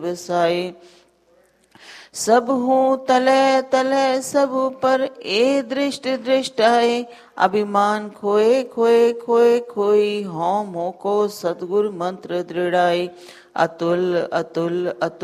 वसाए। सब हूँ तले तले सब पर ए दृष्ट दृष्ट आए। अभिमान खोए खोए खोए खोई हों मोह को सतगुरु मंत्र दृढ़ाए। अतुल अतुल अतुल